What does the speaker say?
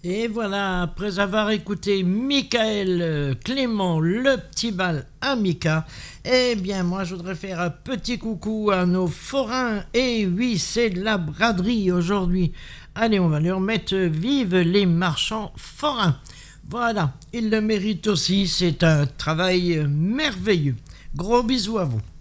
Et voilà, après avoir écouté Michael Clément, le petit bal à Mika, eh bien moi je voudrais faire un petit coucou à nos forains. Et oui, c'est de la braderie aujourd'hui. Allez, on va leur mettre vive les marchands forains. Voilà, ils le méritent aussi, c'est un travail merveilleux. Gros bisous à vous.